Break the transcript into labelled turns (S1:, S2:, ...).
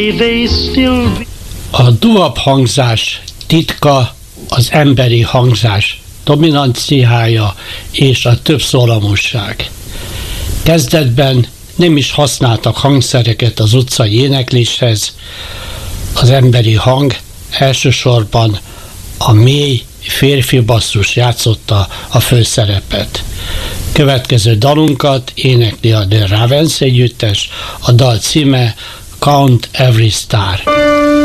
S1: A doo-wop hangzás titka az emberi hangzás dominanciája és a többszólamúság. Kezdetben nem is használtak hangszereket az utcai énekléshez, az emberi hang elsősorban a mély férfi basszus játszotta a főszerepet. Következő dalunkat énekli a The Ravens együttes, a dal címe Count Every Star.